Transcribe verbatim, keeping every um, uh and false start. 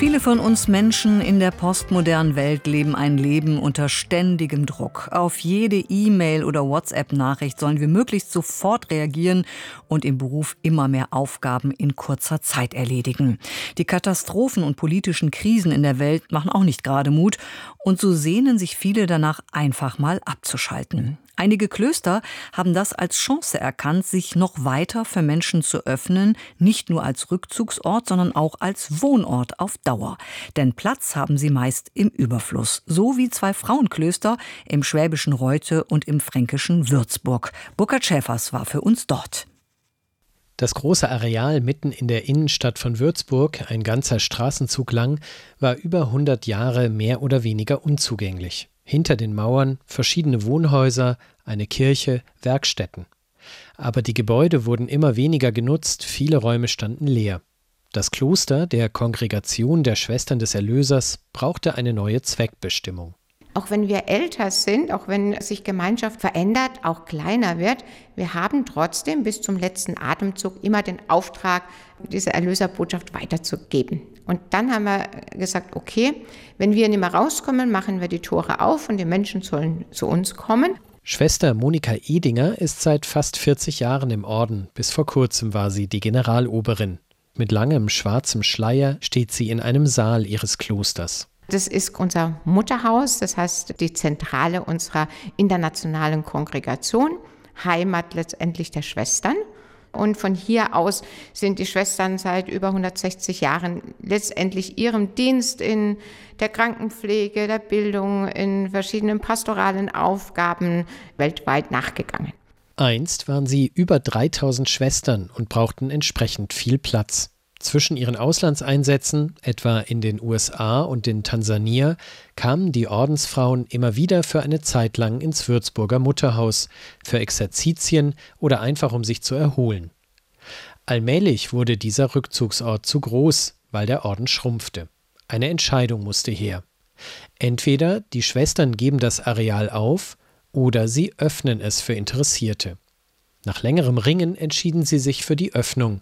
Viele von uns Menschen in der postmodernen Welt leben ein Leben unter ständigem Druck. Auf jede E-Mail oder WhatsApp-Nachricht sollen wir möglichst sofort reagieren und im Beruf immer mehr Aufgaben in kurzer Zeit erledigen. Die Katastrophen und politischen Krisen in der Welt machen auch nicht gerade Mut. Und so sehnen sich viele danach, einfach mal abzuschalten. Einige Klöster haben das als Chance erkannt, sich noch weiter für Menschen zu öffnen, nicht nur als Rückzugsort, sondern auch als Wohnort auf Dauer. Denn Platz haben sie meist im Überfluss, so wie zwei Frauenklöster im schwäbischen Reute und im fränkischen Würzburg. Burkhard Schäfers war für uns dort. Das große Areal mitten in der Innenstadt von Würzburg, ein ganzer Straßenzug lang, war über hundert Jahre mehr oder weniger unzugänglich. Hinter den Mauern verschiedene Wohnhäuser, eine Kirche, Werkstätten. Aber die Gebäude wurden immer weniger genutzt, viele Räume standen leer. Das Kloster der Kongregation der Schwestern des Erlösers brauchte eine neue Zweckbestimmung. Auch wenn wir älter sind, auch wenn sich Gemeinschaft verändert, auch kleiner wird, wir haben trotzdem bis zum letzten Atemzug immer den Auftrag, diese Erlöserbotschaft weiterzugeben. Und dann haben wir gesagt, okay, wenn wir nicht mehr rauskommen, machen wir die Tore auf und die Menschen sollen zu uns kommen. Schwester Monika Edinger ist seit fast vierzig Jahren im Orden. Bis vor kurzem war sie die Generaloberin. Mit langem schwarzem Schleier steht sie in einem Saal ihres Klosters. Das ist unser Mutterhaus, das heißt die Zentrale unserer internationalen Kongregation, Heimat letztendlich der Schwestern. Und von hier aus sind die Schwestern seit über hundertsechzig Jahren letztendlich ihrem Dienst in der Krankenpflege, der Bildung, in verschiedenen pastoralen Aufgaben weltweit nachgegangen. Einst waren sie über dreitausend Schwestern und brauchten entsprechend viel Platz. Zwischen ihren Auslandseinsätzen, etwa in den U S A und in Tansania, kamen die Ordensfrauen immer wieder für eine Zeit lang ins Würzburger Mutterhaus, für Exerzitien oder einfach um sich zu erholen. Allmählich wurde dieser Rückzugsort zu groß, weil der Orden schrumpfte. Eine Entscheidung musste her. Entweder die Schwestern geben das Areal auf oder sie öffnen es für Interessierte. Nach längerem Ringen entschieden sie sich für die Öffnung.